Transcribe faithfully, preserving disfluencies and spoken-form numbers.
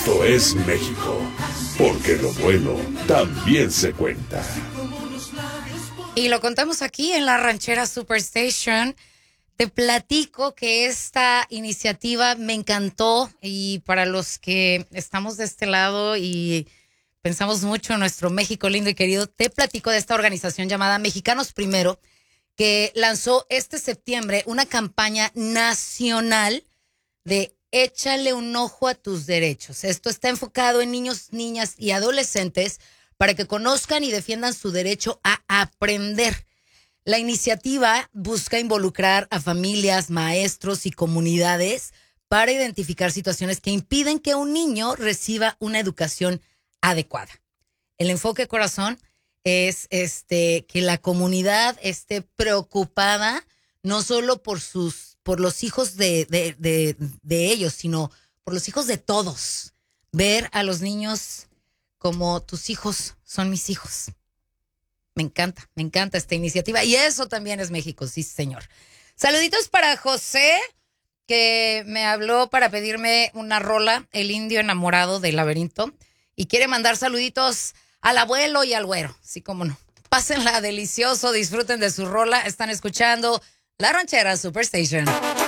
Esto es México, porque lo bueno también se cuenta. Y lo contamos aquí en la Ranchera Superstation. Te platico que esta iniciativa me encantó y para los que estamos de este lado y pensamos mucho en nuestro México lindo y querido, te platico de esta organización llamada Mexicanos Primero, que lanzó este septiembre una campaña nacional de échale un ojo a tus derechos. Esto está enfocado en niños, niñas y adolescentes para que conozcan y defiendan su derecho a aprender. La iniciativa busca involucrar a familias, maestros y comunidades para identificar situaciones que impiden que un niño reciba una educación adecuada. El enfoque, corazón, es este que la comunidad esté preocupada no solo por sus por los hijos de, de, de, de ellos, sino por los hijos de todos. Ver a los niños como tus hijos son mis hijos. Me encanta, me encanta esta iniciativa. Y eso también es México, sí, señor. Saluditos para José, que me habló para pedirme una rola, El Indio Enamorado del Laberinto. Y quiere mandar saluditos al abuelo y al güero. Sí, cómo no. Pásenla delicioso, disfruten de su rola. Están escuchando La Ranchera Superstation.